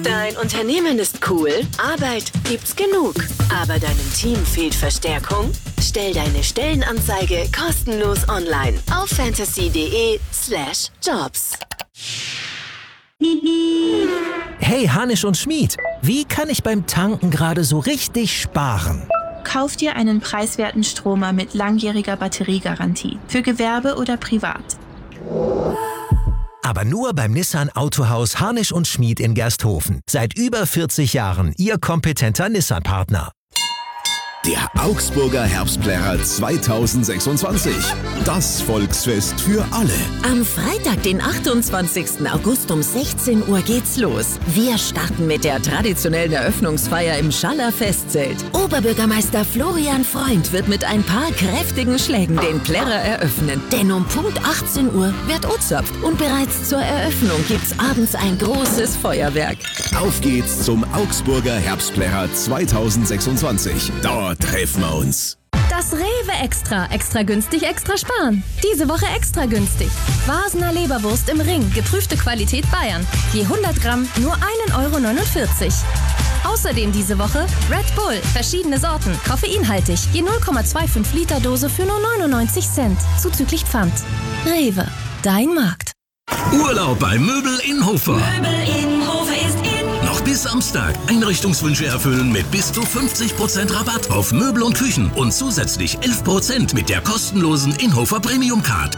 Dein Unternehmen ist cool, Arbeit gibt's genug, aber deinem Team fehlt Verstärkung? Stell deine Stellenanzeige kostenlos online auf fantasy.de/jobs. Hey Hanisch und Schmied, wie kann ich beim Tanken gerade so richtig sparen? Kauf dir einen preiswerten Stromer mit langjähriger Batteriegarantie für Gewerbe oder privat. Aber nur beim Nissan Autohaus Hanisch und Schmied in Gersthofen. Seit über 40 Jahren Ihr kompetenter Nissan-Partner. Der Augsburger Herbstplärrer 2026. Das Volksfest für alle. Am Freitag, den 28. August um 16 Uhr geht's los. Wir starten mit der traditionellen Eröffnungsfeier im Schaller Festzelt. Oberbürgermeister Florian Freund wird mit ein paar kräftigen Schlägen den Plärrer eröffnen. Denn um Punkt 18 Uhr wird ozapft und bereits zur Eröffnung gibt's abends ein großes Feuerwerk. Auf geht's zum Augsburger Herbstplärrer 2026. Dort treffen wir uns. Das Rewe Extra. Extra günstig, extra sparen. Diese Woche extra günstig. Vasener Leberwurst im Ring. Geprüfte Qualität Bayern. Je 100 Gramm nur 1,49 €. Außerdem diese Woche Red Bull. Verschiedene Sorten. Koffeinhaltig. Je 0,25 Liter Dose für nur 99 Cent. Zuzüglich Pfand. Rewe. Dein Markt. Urlaub bei Möbel Innhofer. Möbel Innhofer ist in. Noch bis Samstag. Einrichtungswünsche erfüllen mit bis zu 50% Rabatt auf Möbel und Küchen und zusätzlich 11% mit der kostenlosen Innhofer Premium Card.